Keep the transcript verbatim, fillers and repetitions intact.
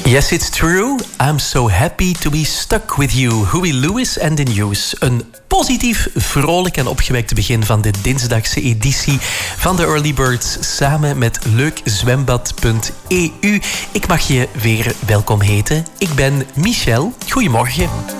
Yes, it's true. I'm so happy to be stuck with you. Huey Lewis and the News. Een positief, vrolijk en opgewekt begin van de dinsdagse editie van de Early Birds samen met leukzwembad punt e u. Ik mag je weer welkom heten. Ik ben Michel. Goedemorgen.